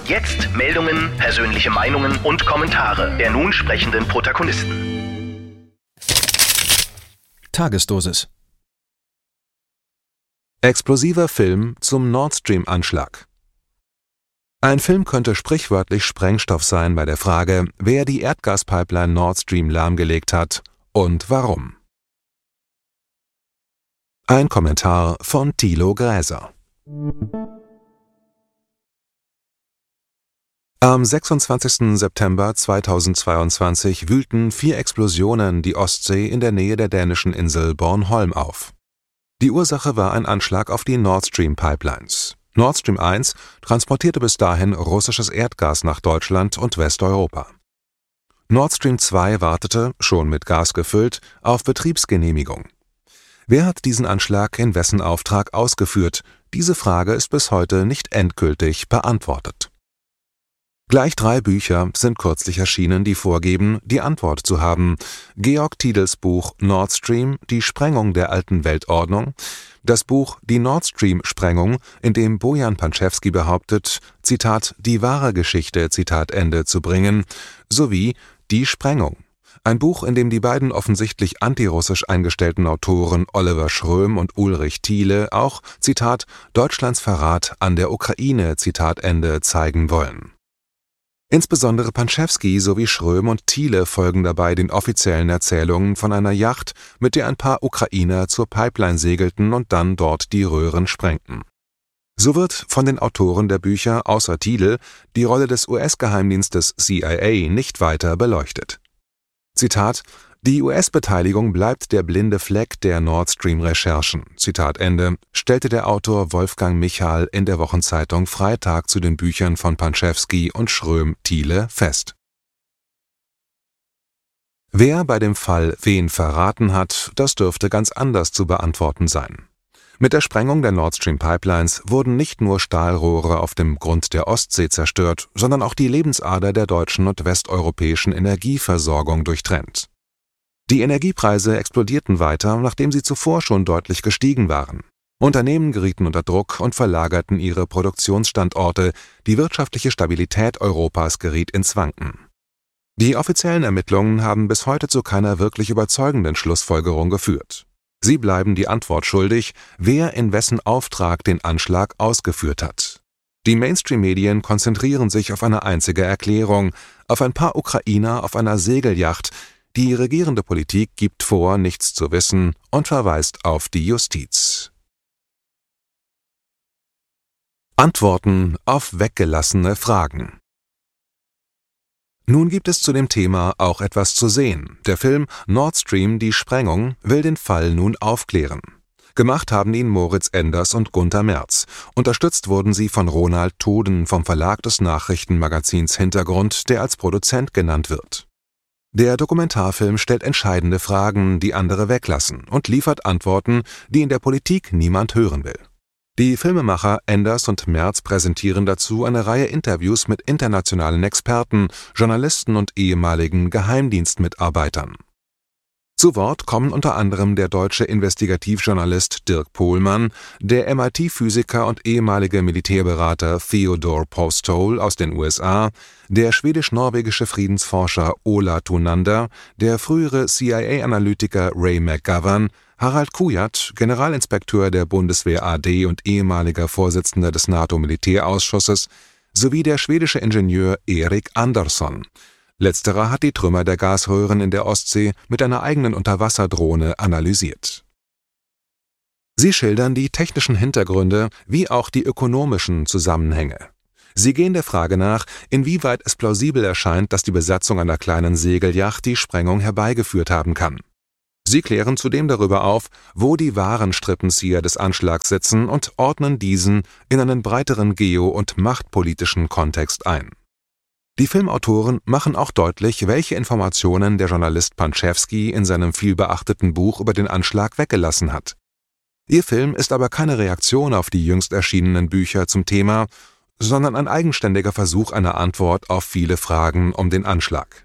Jetzt Meldungen, persönliche Meinungen und Kommentare der nun sprechenden Protagonisten. Tagesdosis. Explosiver Film zum Nord Stream-Anschlag. Ein Film könnte sprichwörtlich Sprengstoff sein bei der Frage, wer die Erdgaspipeline Nord Stream lahmgelegt hat und warum. Ein Kommentar von Thilo Gräser. Am 26. September 2022 wühlten 4 Explosionen die Ostsee in der Nähe der dänischen Insel Bornholm auf. Die Ursache war ein Anschlag auf die Nord Stream Pipelines. Nord Stream 1 transportierte bis dahin russisches Erdgas nach Deutschland und Westeuropa. Nord Stream 2 wartete, schon mit Gas gefüllt, auf Betriebsgenehmigung. Wer hat diesen Anschlag in wessen Auftrag ausgeführt? Diese Frage ist bis heute nicht endgültig beantwortet. Gleich 3 Bücher sind kürzlich erschienen, die vorgeben, die Antwort zu haben. Georg Tiedels Buch Nord Stream, die Sprengung der alten Weltordnung, das Buch Die Nord Stream-Sprengung, in dem Bojan Panczewski behauptet, Zitat, die wahre Geschichte, Zitat Ende, zu bringen, sowie Die Sprengung. Ein Buch, in dem die beiden offensichtlich antirussisch eingestellten Autoren Oliver Schröm und Ulrich Thiele auch, Zitat, Deutschlands Verrat an der Ukraine, Zitat Ende, zeigen wollen. Insbesondere Panczewski sowie Schröm und Thiele folgen dabei den offiziellen Erzählungen von einer Yacht, mit der ein paar Ukrainer zur Pipeline segelten und dann dort die Röhren sprengten. So wird von den Autoren der Bücher außer Thiele die Rolle des US-Geheimdienstes CIA nicht weiter beleuchtet. Zitat, die US-Beteiligung bleibt der blinde Fleck der Nord Stream-Recherchen, Zitat Ende, stellte der Autor Wolfgang Michal in der Wochenzeitung Freitag zu den Büchern von Panczewski und Schröm-Thiele fest. Wer bei dem Fall wen verraten hat, das dürfte ganz anders zu beantworten sein. Mit der Sprengung der Nord Stream Pipelines wurden nicht nur Stahlrohre auf dem Grund der Ostsee zerstört, sondern auch die Lebensader der deutschen und westeuropäischen Energieversorgung durchtrennt. Die Energiepreise explodierten weiter, nachdem sie zuvor schon deutlich gestiegen waren. Unternehmen gerieten unter Druck und verlagerten ihre Produktionsstandorte, die wirtschaftliche Stabilität Europas geriet ins Wanken. Die offiziellen Ermittlungen haben bis heute zu keiner wirklich überzeugenden Schlussfolgerung geführt. Sie bleiben die Antwort schuldig, wer in wessen Auftrag den Anschlag ausgeführt hat. Die Mainstream-Medien konzentrieren sich auf eine einzige Erklärung, auf ein paar Ukrainer auf einer Segelyacht. Die regierende Politik gibt vor, nichts zu wissen und verweist auf die Justiz. Antworten auf weggelassene Fragen. Nun gibt es zu dem Thema auch etwas zu sehen. Der Film Nord Stream, die Sprengung will den Fall nun aufklären. Gemacht haben ihn Moritz Enders und Gunter Merz. Unterstützt wurden sie von Ronald Toden vom Verlag des Nachrichtenmagazins Hintergrund, der als Produzent genannt wird. Der Dokumentarfilm stellt entscheidende Fragen, die andere weglassen, und liefert Antworten, die in der Politik niemand hören will. Die Filmemacher Enders und Merz präsentieren dazu eine Reihe Interviews mit internationalen Experten, Journalisten und ehemaligen Geheimdienstmitarbeitern. Zu Wort kommen unter anderem der deutsche Investigativjournalist Dirk Pohlmann, der MIT-Physiker und ehemalige Militärberater Theodore Postole aus den USA, der schwedisch-norwegische Friedensforscher Ola Thunander, der frühere CIA-Analytiker Ray McGovern, Harald Kujat, Generalinspekteur der Bundeswehr AD und ehemaliger Vorsitzender des NATO-Militärausschusses, sowie der schwedische Ingenieur Erik Andersson. Letzterer hat die Trümmer der Gasröhren in der Ostsee mit einer eigenen Unterwasserdrohne analysiert. Sie schildern die technischen Hintergründe wie auch die ökonomischen Zusammenhänge. Sie gehen der Frage nach, inwieweit es plausibel erscheint, dass die Besatzung einer kleinen Segelyacht die Sprengung herbeigeführt haben kann. Sie klären zudem darüber auf, wo die wahren Strippenzieher des Anschlags sitzen und ordnen diesen in einen breiteren geo- und machtpolitischen Kontext ein. Die Filmautoren machen auch deutlich, welche Informationen der Journalist Panczewski in seinem vielbeachteten Buch über den Anschlag weggelassen hat. Ihr Film ist aber keine Reaktion auf die jüngst erschienenen Bücher zum Thema, sondern ein eigenständiger Versuch einer Antwort auf viele Fragen um den Anschlag.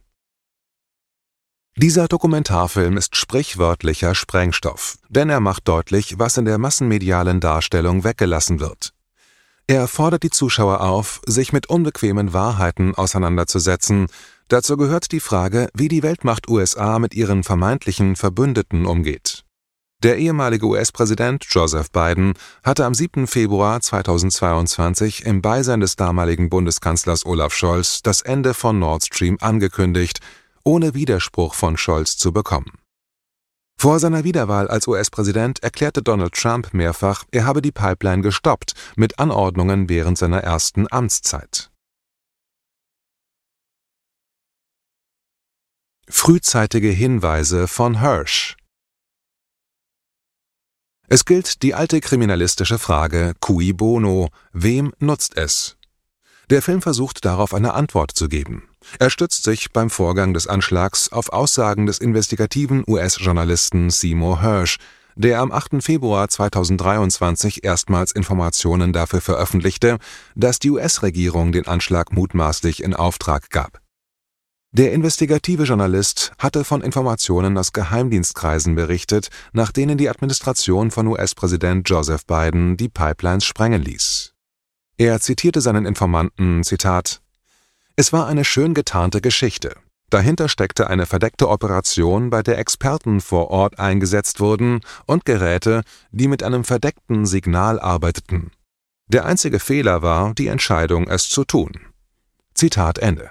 Dieser Dokumentarfilm ist sprichwörtlicher Sprengstoff, denn er macht deutlich, was in der massenmedialen Darstellung weggelassen wird. Er fordert die Zuschauer auf, sich mit unbequemen Wahrheiten auseinanderzusetzen. Dazu gehört die Frage, wie die Weltmacht USA mit ihren vermeintlichen Verbündeten umgeht. Der ehemalige US-Präsident Joseph Biden hatte am 7. Februar 2022 im Beisein des damaligen Bundeskanzlers Olaf Scholz das Ende von Nord Stream angekündigt, ohne Widerspruch von Scholz zu bekommen. Vor seiner Wiederwahl als US-Präsident erklärte Donald Trump mehrfach, er habe die Pipeline gestoppt, mit Anordnungen während seiner ersten Amtszeit. Frühzeitige Hinweise von Hersh. Es gilt die alte kriminalistische Frage cui bono, wem nutzt es? Der Film versucht darauf eine Antwort zu geben. Er stützt sich beim Vorgang des Anschlags auf Aussagen des investigativen US-Journalisten Seymour Hersh, der am 8. Februar 2023 erstmals Informationen dafür veröffentlichte, dass die US-Regierung den Anschlag mutmaßlich in Auftrag gab. Der investigative Journalist hatte von Informationen aus Geheimdienstkreisen berichtet, nach denen die Administration von US-Präsident Joseph Biden die Pipelines sprengen ließ. Er zitierte seinen Informanten, Zitat: „Es war eine schön getarnte Geschichte. Dahinter steckte eine verdeckte Operation, bei der Experten vor Ort eingesetzt wurden und Geräte, die mit einem verdeckten Signal arbeiteten. Der einzige Fehler war die Entscheidung, es zu tun." Zitat Ende.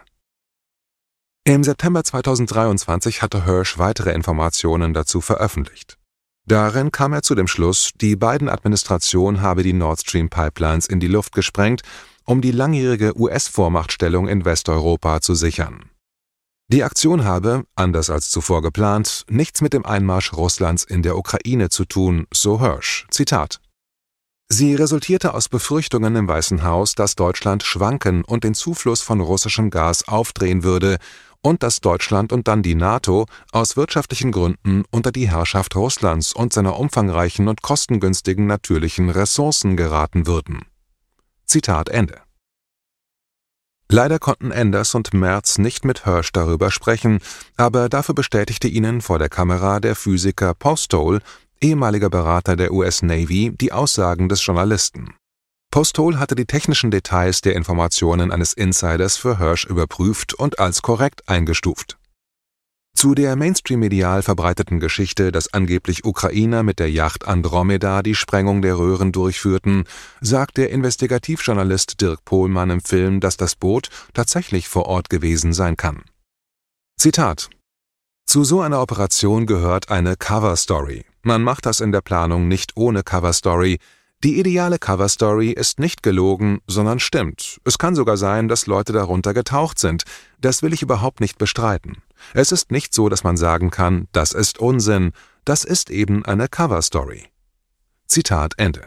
Im September 2023 hatte Hersh weitere Informationen dazu veröffentlicht. Darin kam er zu dem Schluss, die Biden-Administration habe die Nord Stream Pipelines in die Luft gesprengt, um die langjährige US-Vormachtstellung in Westeuropa zu sichern. Die Aktion habe, anders als zuvor geplant, nichts mit dem Einmarsch Russlands in der Ukraine zu tun, so Hersh. Zitat: „Sie resultierte aus Befürchtungen im Weißen Haus, dass Deutschland schwanken und den Zufluss von russischem Gas aufdrehen würde und dass Deutschland und dann die NATO aus wirtschaftlichen Gründen unter die Herrschaft Russlands und seiner umfangreichen und kostengünstigen natürlichen Ressourcen geraten würden." Zitat Ende. Leider konnten Enders und Merz nicht mit Hersh darüber sprechen, aber dafür bestätigte ihnen vor der Kamera der Physiker Postol, ehemaliger Berater der US Navy, die Aussagen des Journalisten. Postol hatte die technischen Details der Informationen eines Insiders für Hersh überprüft und als korrekt eingestuft. Zu der Mainstream-medial verbreiteten Geschichte, dass angeblich Ukrainer mit der Yacht Andromeda die Sprengung der Röhren durchführten, sagt der Investigativjournalist Dirk Pohlmann im Film, dass das Boot tatsächlich vor Ort gewesen sein kann. Zitat: „Zu so einer Operation gehört eine Cover-Story. Man macht das in der Planung nicht ohne Cover-Story. Die ideale Cover-Story ist nicht gelogen, sondern stimmt. Es kann sogar sein, dass Leute darunter getaucht sind. Das will ich überhaupt nicht bestreiten. Es ist nicht so, dass man sagen kann, das ist Unsinn. Das ist eben eine Cover-Story." Zitat Ende.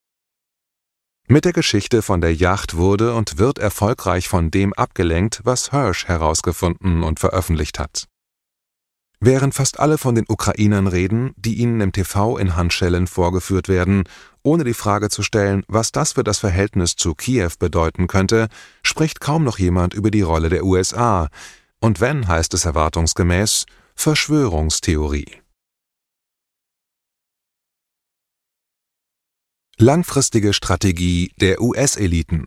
Mit der Geschichte von der Yacht wurde und wird erfolgreich von dem abgelenkt, was Hersh herausgefunden und veröffentlicht hat. Während fast alle von den Ukrainern reden, die ihnen im TV in Handschellen vorgeführt werden, ohne die Frage zu stellen, was das für das Verhältnis zu Kiew bedeuten könnte, spricht kaum noch jemand über die Rolle der USA. Und wenn, heißt es erwartungsgemäß, Verschwörungstheorie. Langfristige Strategie der US-Eliten.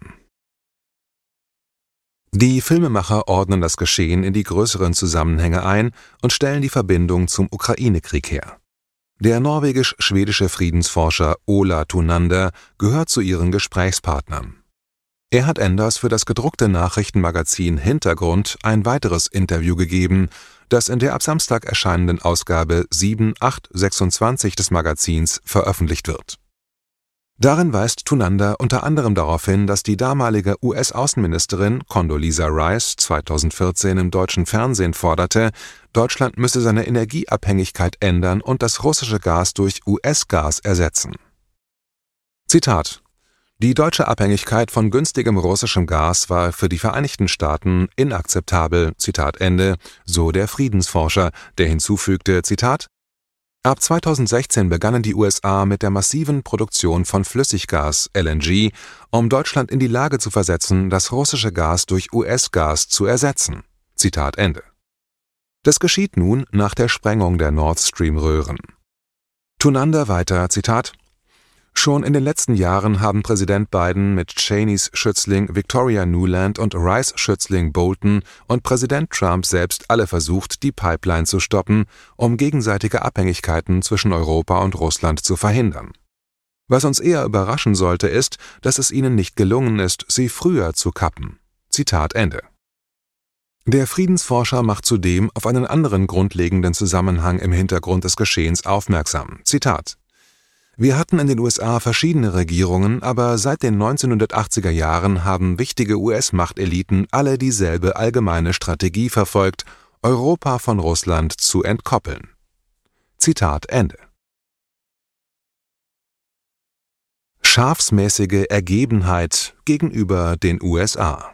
Die Filmemacher ordnen das Geschehen in die größeren Zusammenhänge ein und stellen die Verbindung zum Ukraine-Krieg her. Der norwegisch-schwedische Friedensforscher Ola Thunander gehört zu ihren Gesprächspartnern. Er hat Enders für das gedruckte Nachrichtenmagazin Hintergrund ein weiteres Interview gegeben, das in der ab Samstag erscheinenden Ausgabe 7/8/26 des Magazins veröffentlicht wird. Darin weist Thunander unter anderem darauf hin, dass die damalige US-Außenministerin Condoleezza Rice 2014 im deutschen Fernsehen forderte, Deutschland müsse seine Energieabhängigkeit ändern und das russische Gas durch US-Gas ersetzen. Zitat: „Die deutsche Abhängigkeit von günstigem russischem Gas war für die Vereinigten Staaten inakzeptabel", Zitat Ende, so der Friedensforscher, der hinzufügte, Zitat: „Ab 2016 begannen die USA mit der massiven Produktion von Flüssiggas (LNG), um Deutschland in die Lage zu versetzen, das russische Gas durch US-Gas zu ersetzen." Zitat Ende. Das geschieht nun nach der Sprengung der Nord Stream-Röhren. Thunander weiter, Zitat: Schon in den letzten Jahren haben Präsident Biden mit Cheneys Schützling Victoria Nuland und Rice Schützling Bolton und Präsident Trump selbst alle versucht, die Pipeline zu stoppen, um gegenseitige Abhängigkeiten zwischen Europa und Russland zu verhindern. Was uns eher überraschen sollte, ist, dass es ihnen nicht gelungen ist, sie früher zu kappen. Zitat Ende. Der Friedensforscher macht zudem auf einen anderen grundlegenden Zusammenhang im Hintergrund des Geschehens aufmerksam. Zitat: Wir hatten in den USA verschiedene Regierungen, aber seit den 1980er Jahren haben wichtige US-Machteliten alle dieselbe allgemeine Strategie verfolgt, Europa von Russland zu entkoppeln. Zitat Ende. Schafsmäßige Ergebenheit gegenüber den USA.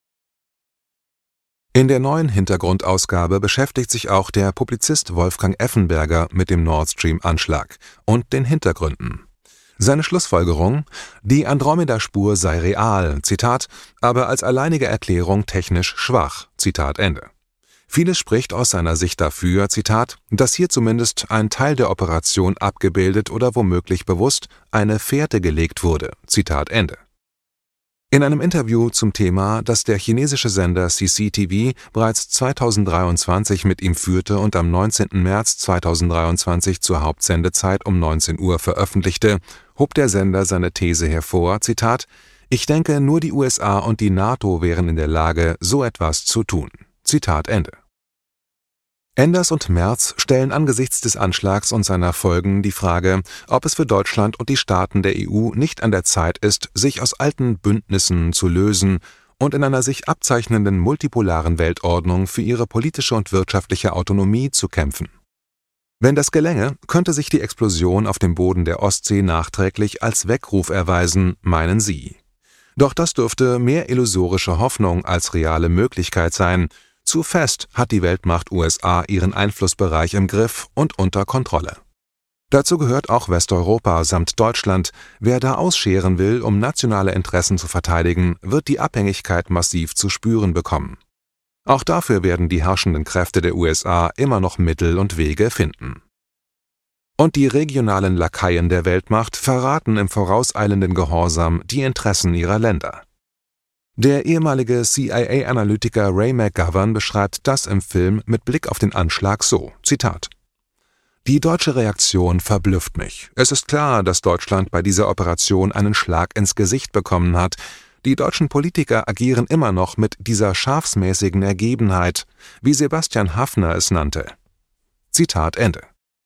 In der neuen Hintergrundausgabe beschäftigt sich auch der Publizist Wolfgang Effenberger mit dem Nord Stream-Anschlag und den Hintergründen. Seine Schlussfolgerung: Die Andromeda-Spur sei real, Zitat, aber als alleinige Erklärung technisch schwach, Zitat Ende. Vieles spricht aus seiner Sicht dafür, Zitat, dass hier zumindest ein Teil der Operation abgebildet oder womöglich bewusst eine Fährte gelegt wurde, Zitat Ende. In einem Interview zum Thema, das der chinesische Sender CCTV bereits 2023 mit ihm führte und am 19. März 2023 zur Hauptsendezeit um 19 Uhr veröffentlichte, hob der Sender seine These hervor, Zitat: Ich denke, nur die USA und die NATO wären in der Lage, so etwas zu tun. Zitat Ende. Enders und Merz stellen angesichts des Anschlags und seiner Folgen die Frage, ob es für Deutschland und die Staaten der EU nicht an der Zeit ist, sich aus alten Bündnissen zu lösen und in einer sich abzeichnenden multipolaren Weltordnung für ihre politische und wirtschaftliche Autonomie zu kämpfen. Wenn das gelänge, könnte sich die Explosion auf dem Boden der Ostsee nachträglich als Weckruf erweisen, meinen sie. Doch das dürfte mehr illusorische Hoffnung als reale Möglichkeit sein. Zu fest hat die Weltmacht USA ihren Einflussbereich im Griff und unter Kontrolle. Dazu gehört auch Westeuropa samt Deutschland. Wer da ausscheren will, um nationale Interessen zu verteidigen, wird die Abhängigkeit massiv zu spüren bekommen. Auch dafür werden die herrschenden Kräfte der USA immer noch Mittel und Wege finden. Und die regionalen Lakaien der Weltmacht verraten im vorauseilenden Gehorsam die Interessen ihrer Länder. Der ehemalige CIA-Analytiker Ray McGovern beschreibt das im Film mit Blick auf den Anschlag so, Zitat: Die deutsche Reaktion verblüfft mich. Es ist klar, dass Deutschland bei dieser Operation einen Schlag ins Gesicht bekommen hat. Die deutschen Politiker agieren immer noch mit dieser schafsmäßigen Ergebenheit, wie Sebastian Haffner es nannte. Zitat Ende.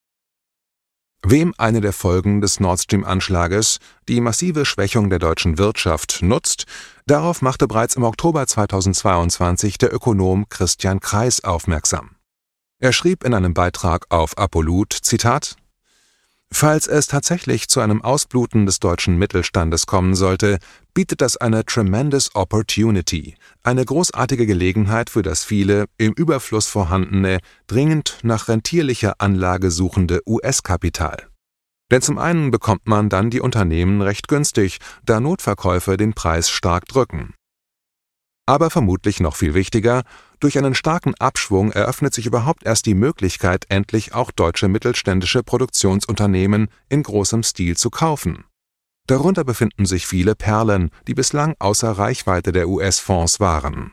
Wem eine der Folgen des Nord Stream-Anschlages, die massive Schwächung der deutschen Wirtschaft, nutzt, darauf machte bereits im Oktober 2022 der Ökonom Christian Kreis aufmerksam. Er schrieb in einem Beitrag auf Apollut, Zitat: Falls es tatsächlich zu einem Ausbluten des deutschen Mittelstandes kommen sollte, bietet das eine tremendous opportunity, eine großartige Gelegenheit für das viele, im Überfluss vorhandene, dringend nach rentierlicher Anlage suchende US-Kapital. Denn zum einen bekommt man dann die Unternehmen recht günstig, da Notverkäufe den Preis stark drücken. Aber vermutlich noch viel wichtiger, durch einen starken Abschwung eröffnet sich überhaupt erst die Möglichkeit, endlich auch deutsche mittelständische Produktionsunternehmen in großem Stil zu kaufen. Darunter befinden sich viele Perlen, die bislang außer Reichweite der US-Fonds waren.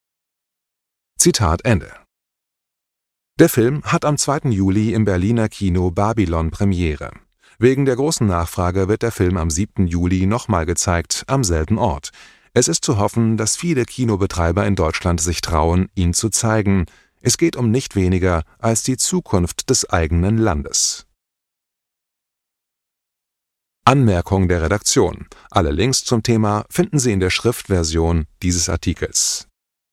Zitat Ende. Der Film hat am 2. Juli im Berliner Kino Babylon Premiere. Wegen der großen Nachfrage wird der Film am 7. Juli nochmal gezeigt, am selben Ort. Es ist zu hoffen, dass viele Kinobetreiber in Deutschland sich trauen, ihn zu zeigen. Es geht um nicht weniger als die Zukunft des eigenen Landes. Anmerkung der Redaktion. Alle Links zum Thema finden Sie in der Schriftversion dieses Artikels.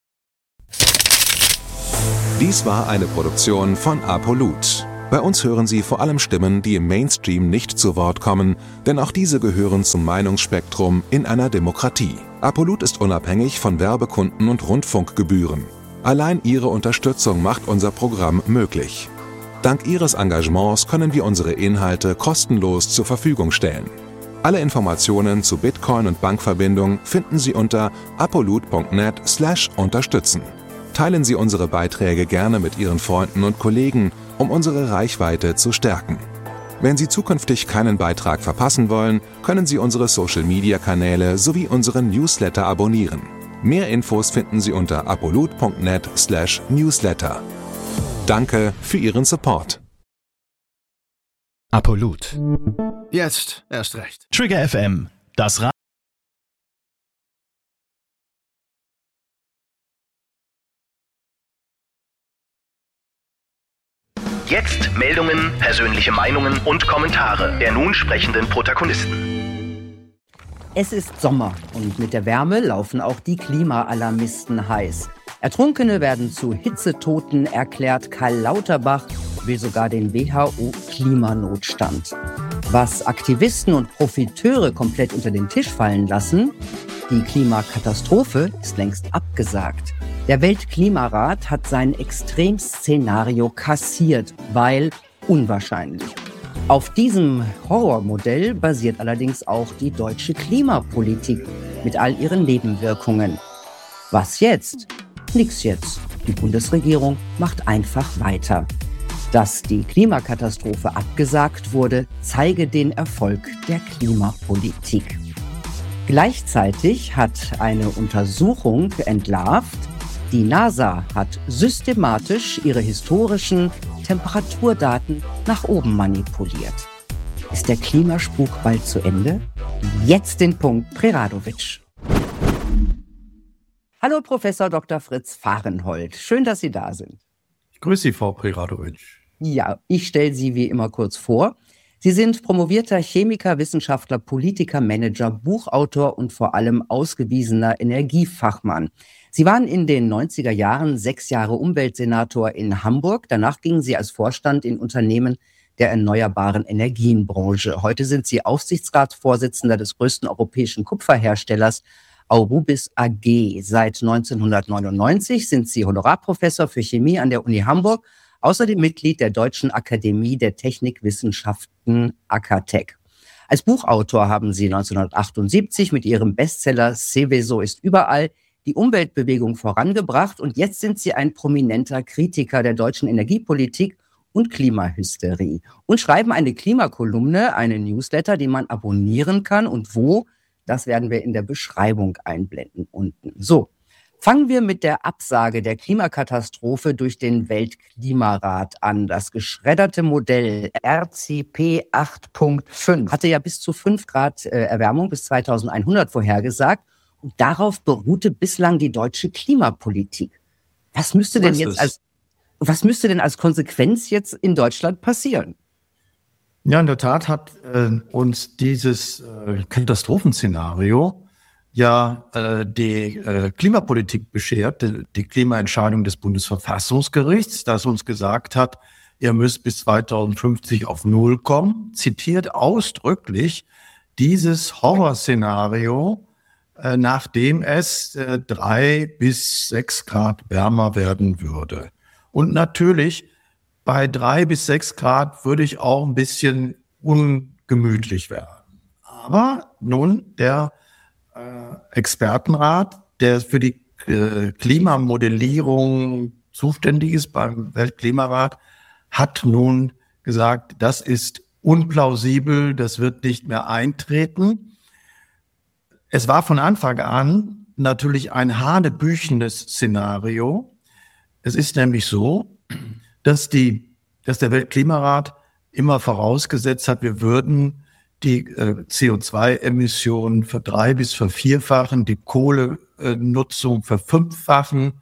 Dies war eine Produktion von Apollut. Bei uns hören Sie vor allem Stimmen, die im Mainstream nicht zu Wort kommen, denn auch diese gehören zum Meinungsspektrum in einer Demokratie. Apollut ist unabhängig von Werbekunden und Rundfunkgebühren. Allein Ihre Unterstützung macht unser Programm möglich. Dank Ihres Engagements können wir unsere Inhalte kostenlos zur Verfügung stellen. Alle Informationen zu Bitcoin und Bankverbindung finden Sie unter apollut.net/unterstützen. Teilen Sie unsere Beiträge gerne mit Ihren Freunden und Kollegen, um unsere Reichweite zu stärken. Wenn Sie zukünftig keinen Beitrag verpassen wollen, können Sie unsere Social-Media-Kanäle sowie unseren Newsletter abonnieren. Mehr Infos finden Sie unter apolut.net/newsletter. Danke für Ihren Support. Apolut. Jetzt erst recht. Trigger FM, das Jetzt Meldungen, persönliche Meinungen und Kommentare der nun sprechenden Protagonisten. Es ist Sommer und mit der Wärme laufen auch die Klimaalarmisten heiß. Ertrunkene werden zu Hitzetoten, erklärt Karl Lauterbach, will sogar den WHO-Klimanotstand. Was Aktivisten und Profiteure komplett unter den Tisch fallen lassen, die Klimakatastrophe ist längst abgesagt. Der Weltklimarat hat sein Extremszenario kassiert, weil unwahrscheinlich. Auf diesem Horrormodell basiert allerdings auch die deutsche Klimapolitik mit all ihren Nebenwirkungen. Was jetzt? Nix jetzt. Die Bundesregierung macht einfach weiter. Dass die Klimakatastrophe abgesagt wurde, zeige den Erfolg der Klimapolitik. Gleichzeitig hat eine Untersuchung entlarvt, die NASA hat systematisch ihre historischen Temperaturdaten nach oben manipuliert. Ist der Klimaspuk bald zu Ende? Jetzt den Punkt Preradovic. Hallo Professor Dr. Fritz Fahrenhold. Schön, dass Sie da sind. Ich grüße Sie, Frau Preradovic. Ja, ich stelle Sie wie immer kurz vor. Sie sind promovierter Chemiker, Wissenschaftler, Politiker, Manager, Buchautor und vor allem ausgewiesener Energiefachmann. Sie waren in den 90er Jahren 6 Jahre Umweltsenator in Hamburg. Danach gingen Sie als Vorstand in Unternehmen der erneuerbaren Energienbranche. Heute sind Sie Aufsichtsratsvorsitzender des größten europäischen Kupferherstellers Aurubis AG. Seit 1999 sind Sie Honorarprofessor für Chemie an der Uni Hamburg, außerdem Mitglied der Deutschen Akademie der Technikwissenschaften AKTech. Als Buchautor haben Sie 1978 mit Ihrem Bestseller Seveso ist überall die Umweltbewegung vorangebracht und jetzt sind Sie ein prominenter Kritiker der deutschen Energiepolitik und Klimahysterie und schreiben eine Klimakolumne, eine Newsletter, die man abonnieren kann und wo, das werden wir in der Beschreibung einblenden unten. So, fangen wir mit der Absage der Klimakatastrophe durch den Weltklimarat an. Das geschredderte Modell RCP 8.5 hatte ja bis zu 5 Grad Erwärmung bis 2100 vorhergesagt. Und darauf beruhte bislang die deutsche Klimapolitik. Was müsste denn als Konsequenz jetzt in Deutschland passieren? Ja, in der Tat hat uns dieses Katastrophenszenario die Klimapolitik beschert, die Klimaentscheidung des Bundesverfassungsgerichts, das uns gesagt hat, ihr müsst bis 2050 auf Null kommen, zitiert ausdrücklich dieses Horrorszenario, nachdem es 3 bis 6 Grad wärmer werden würde. Und natürlich, bei 3 bis 6 Grad würde ich auch ein bisschen ungemütlich werden. Aber nun, der Expertenrat, der für die Klimamodellierung zuständig ist beim Weltklimarat, hat nun gesagt, das ist unplausibel, das wird nicht mehr eintreten. Es war von Anfang an natürlich ein hanebüchenes Szenario. Es ist nämlich so, dass der Weltklimarat immer vorausgesetzt hat, wir würden die CO2-Emissionen bis vervierfachen, die Kohlenutzung verfünffachen.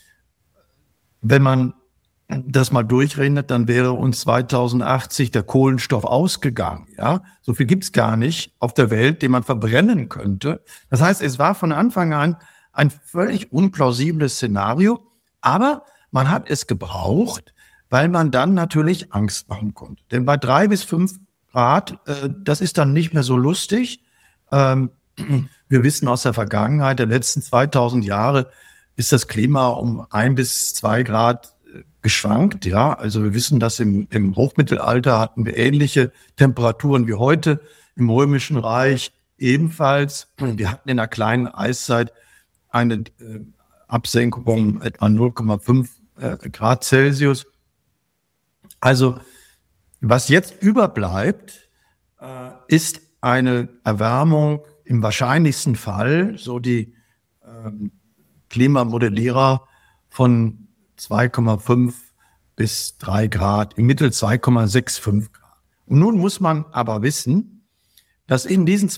Wenn man das mal durchrechnet, dann wäre uns 2080 der Kohlenstoff ausgegangen. Ja, so viel gibt's gar nicht auf der Welt, den man verbrennen könnte. Das heißt, es war von Anfang an ein völlig unplausibles Szenario, aber man hat es gebraucht, weil man dann natürlich Angst machen konnte. Denn bei 3 bis 5 Grad, das ist dann nicht mehr so lustig. Wir wissen aus der Vergangenheit, der letzten 2000 Jahre, ist das Klima um 1 bis 2 Grad geschwankt, ja. Also wir wissen, dass im Hochmittelalter hatten wir ähnliche Temperaturen wie heute, im Römischen Reich ebenfalls. Wir hatten in einer kleinen Eiszeit eine Absenkung um etwa 0,5 Grad Celsius. Also Was jetzt überbleibt, ist eine Erwärmung im wahrscheinlichsten Fall, so die Klimamodellierer, von 2,5 bis 3 Grad, im Mittel 2,65 Grad. Und nun muss man aber wissen, dass in diesen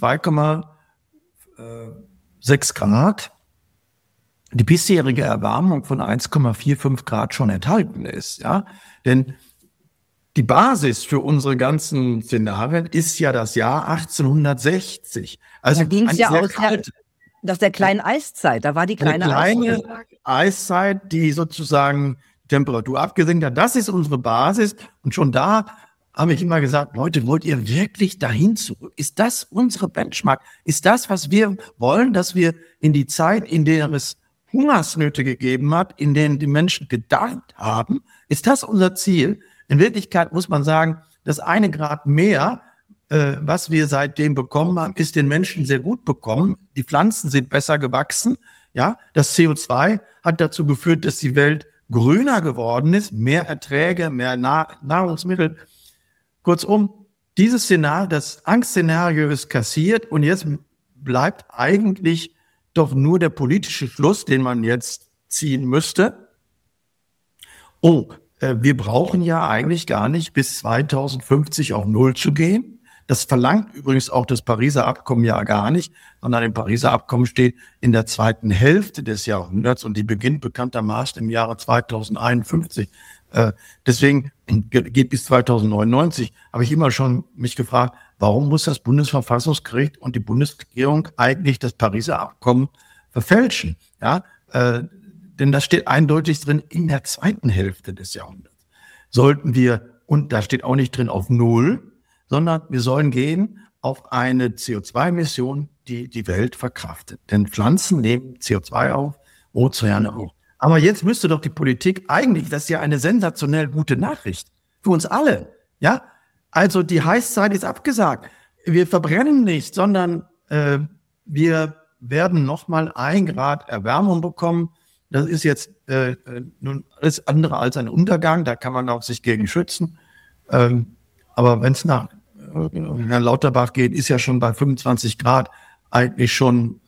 2,6 Grad die bisherige Erwärmung von 1,45 Grad schon enthalten ist. Ja? Denn die Basis für unsere ganzen Szenarien ist ja das Jahr 1860. Also da ging es ja aus der kleinen Eiszeit. Da war die kleine Eiszeit, die sozusagen Temperatur abgesenkt hat. Das ist unsere Basis. Und schon da habe ich immer gesagt, Leute, wollt ihr wirklich dahin zurück? Ist das unsere Benchmark? Ist das, was wir wollen, dass wir in die Zeit, in der es Hungersnöte gegeben hat, in denen die Menschen gedarbt haben, ist das unser Ziel? In Wirklichkeit muss man sagen, das 1 Grad mehr, was wir seitdem bekommen haben, ist den Menschen sehr gut bekommen. Die Pflanzen sind besser gewachsen. Ja, das CO2 hat dazu geführt, dass die Welt grüner geworden ist, mehr Erträge, mehr Nahrungsmittel. Kurzum, dieses Szenario, das Angstszenario ist kassiert und jetzt bleibt eigentlich doch nur der politische Schluss, den man jetzt ziehen müsste. Wir brauchen ja eigentlich gar nicht bis 2050 auf Null zu gehen. Das verlangt übrigens auch das Pariser Abkommen ja gar nicht, sondern im Pariser Abkommen steht in der zweiten Hälfte des Jahrhunderts und die beginnt bekanntermaßen im Jahre 2051. Deswegen geht bis 2099. Habe ich immer schon mich gefragt, warum muss das Bundesverfassungsgericht und die Bundesregierung eigentlich das Pariser Abkommen verfälschen? Ja, denn das steht eindeutig drin in der zweiten Hälfte des Jahrhunderts. Sollten wir, und da steht auch nicht drin auf Null, sondern wir sollen gehen auf eine CO2-Emission, die die Welt verkraftet. Denn Pflanzen nehmen CO2 auf, Ozeane auch. Aber jetzt müsste doch die Politik eigentlich, das ist ja eine sensationell gute Nachricht für uns alle. Ja, also die Heißzeit ist abgesagt. Wir verbrennen nicht, sondern wir werden nochmal 1 Grad Erwärmung bekommen. Das ist jetzt nun alles andere als ein Untergang. Da kann man auch sich gegen schützen. Aber wenn es nach Herrn Lauterbach geht, ist ja schon bei 25 Grad eigentlich schon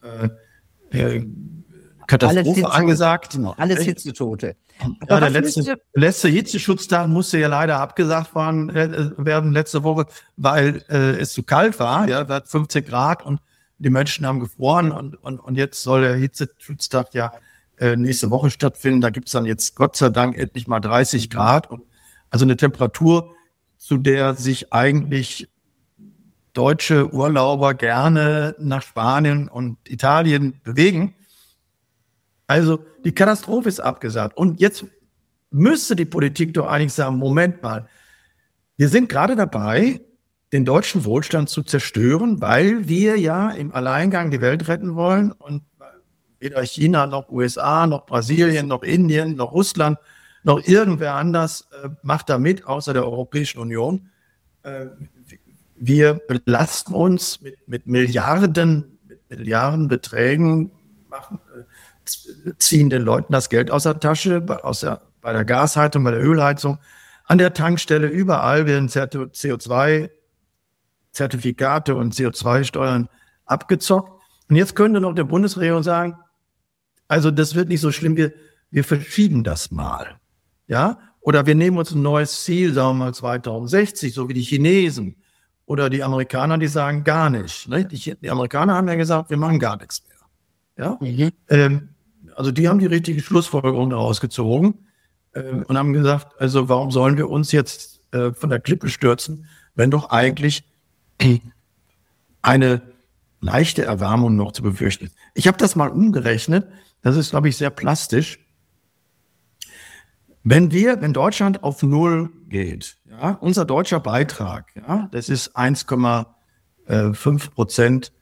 Katastrophe angesagt. Genau, alles Hitzetote. Ja, der letzte Hitzeschutztag musste ja leider abgesagt werden letzte Woche, weil es zu kalt war. Ja, es hat 15 Grad und die Menschen haben gefroren und jetzt soll der Hitzeschutztag ja nächste Woche stattfinden. Da gibt es dann jetzt Gott sei Dank endlich mal 30 Grad. Und also eine Temperatur, zu der sich eigentlich deutsche Urlauber gerne nach Spanien und Italien bewegen. Also die Katastrophe ist abgesagt. Und jetzt müsste die Politik doch eigentlich sagen, Moment mal, wir sind gerade dabei, den deutschen Wohlstand zu zerstören, weil wir ja im Alleingang die Welt retten wollen und weder China noch USA noch Brasilien noch Indien noch Russland noch irgendwer anders macht da mit, außer der Europäischen Union. Wir belasten uns mit Milliardenbeträgen, ziehen den Leuten das Geld aus der Tasche, bei der Gasheizung, bei der Ölheizung, an der Tankstelle, überall werden CO2-Zertifikate und CO2-Steuern abgezockt. Und jetzt könnte noch der Bundesregierung sagen, also das wird nicht so schlimm, wir verschieben das mal. Ja? Oder wir nehmen uns ein neues Ziel, sagen wir mal 2060, so wie die Chinesen oder die Amerikaner, die sagen gar nicht. Ne? Die Amerikaner haben ja gesagt, wir machen gar nichts mehr. Ja? Also die haben die richtige Schlussfolgerung daraus gezogen und haben gesagt, also warum sollen wir uns jetzt von der Klippe stürzen, wenn doch eigentlich eine leichte Erwärmung noch zu befürchten ist. Ich habe das mal umgerechnet, das ist, glaube ich, sehr plastisch. Wenn Deutschland auf Null geht, ja, unser deutscher Beitrag, ja, das ist 1,5%